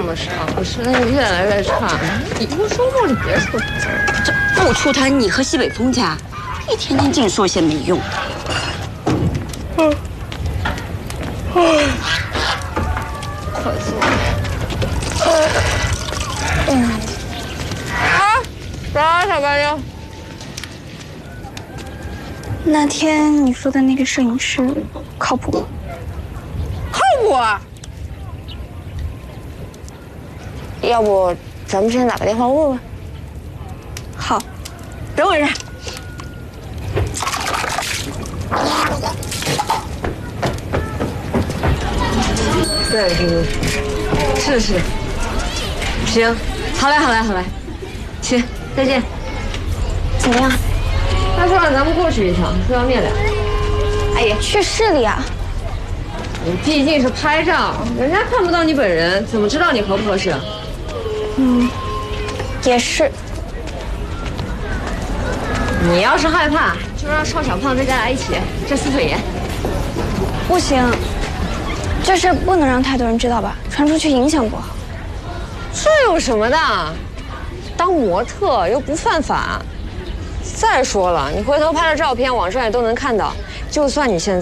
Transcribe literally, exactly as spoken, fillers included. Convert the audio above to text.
么伤，可是那越来越差。你不说话，你别说。 这不出谈你和西北风家，一天天净说些没用。 嗯。快坐。嗯。啊，走啊，小白妞。 那天你说的那个摄影师靠谱吗？ 靠谱啊！要不咱们先打个电话问问？ 好， 等我一下。对对对，是是。行，好嘞好嘞好嘞，行，再见。 怎么样？ 他说让咱们过去一趟，说要面聊。 哎呀，去市里啊！ 你毕竟是拍照，人家看不到你本人，怎么知道你合不合适？ 嗯，也是。 你要是害怕，就让邵小胖跟咱俩一起，这撕腿炎。 不行，这事不能让太多人知道吧？传出去影响不好。 这有什么的？当模特又不犯法。再说了，你回头拍的照片，网上也都能看到。就算你现在。